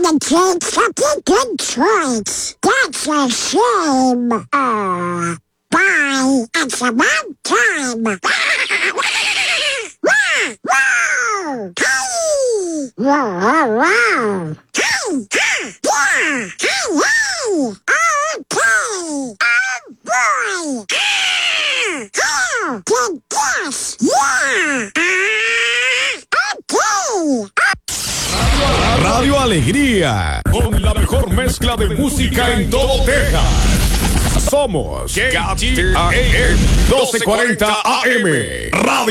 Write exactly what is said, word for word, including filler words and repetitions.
the drink such a good choice. That's a shame. Uh, bye. It's about time. Wow! Wow! Hey! Wow! Wow! Wow! Hey! Ha! Yeah! Hey! Hey! Okay! Oh boy! Ah! Oh! Get this! Yeah! Ah! Okay! Radio Alegría, con la mejor mezcla de música en todo Texas. Somos K T A M doce cuarenta A M Radio.